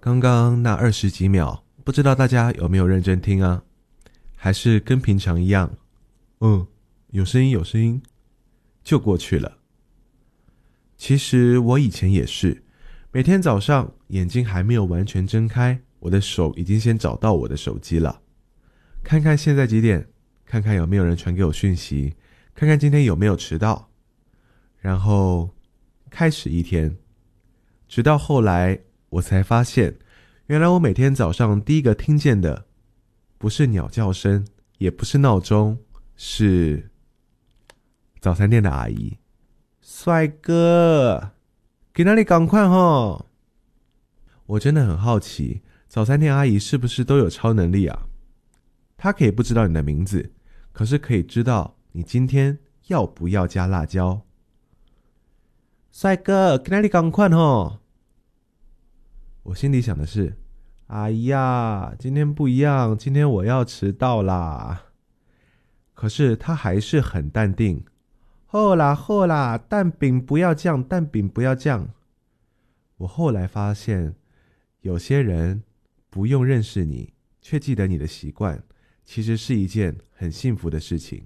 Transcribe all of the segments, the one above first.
刚刚那20几秒，不知道大家有没有认真听啊？还是跟平常一样，有声音有声音，就过去了。其实我以前也是，每天早上眼睛还没有完全睁开，我的手已经先找到我的手机了，看看现在几点，看看有没有人传给我讯息，看看今天有没有迟到，然后开始一天。直到后来我才发现，原来我每天早上第一个听见的不是鸟叫声，也不是闹钟，是早餐店的阿姨。帅哥，给哪里赶快吼！我真的很好奇，早餐店阿姨是不是都有超能力啊？她可以不知道你的名字，可是可以知道你今天要不要加辣椒。帅哥，给哪里赶快吼！我心里想的是，哎呀，今天不一样，今天我要迟到啦。可是他还是很淡定，好啦好啦，蛋饼不要酱，蛋饼不要酱。我后来发现，有些人不用认识你，却记得你的习惯，其实是一件很幸福的事情。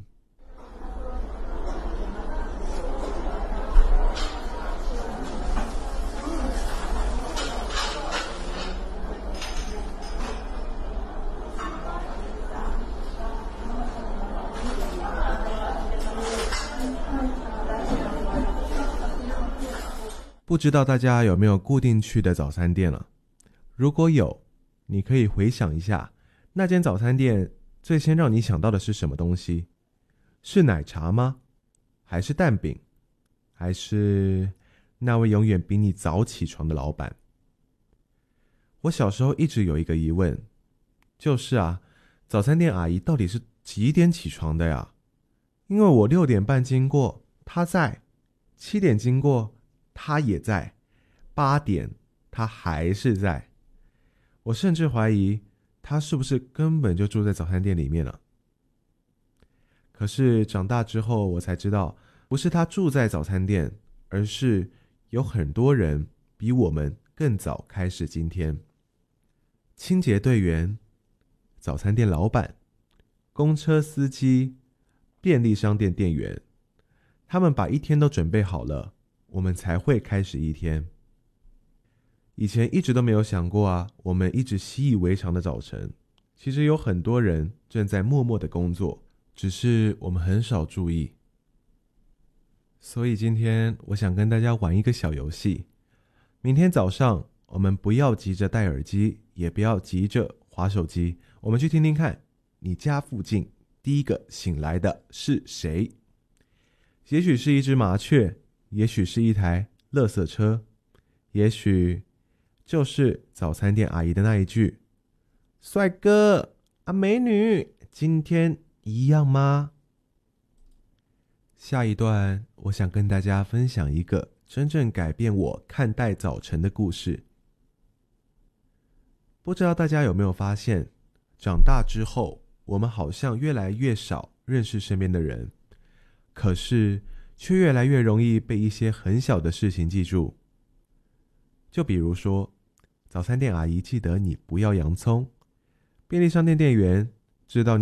不知道大家有没有固定去的早餐店了？如果有，你可以回想一下，那间早餐店最先让你想到的是什么东西？是奶茶吗？还是蛋饼？还是那位永远比你早起床的老板？我小时候一直有一个疑问，就是早餐店阿姨到底是几点起床的呀？因为我6点半经过，她在；7点经过，他也在；8点他还是在。我甚至怀疑他是不是根本就住在早餐店里面了。可是长大之后我才知道，不是他住在早餐店，而是有很多人比我们更早开始今天。清洁队员、早餐店老板、公车司机、便利商店店员，他们把一天都准备好了，我们才会开始一天。以前一直都没有想过我们一直习以为常的早晨，其实有很多人正在默默的工作，只是我们很少注意。所以今天我想跟大家玩一个小游戏。明天早上我们不要急着戴耳机，也不要急着滑手机，我们去听听看，你家附近第一个醒来的是谁？也许是一只麻雀，也许是一台垃圾车，也许就是早餐店阿姨的那一句，帅哥美女，今天一样吗？下一段我想跟大家分享一个真正改变我看待早晨的故事。不知道大家有没有发现，长大之后我们好像越来越少认识身边的人，可是却越来越容易被一些很小的事情记住。就比如说，早餐店阿姨记得你不要洋葱，便利商店店员知道你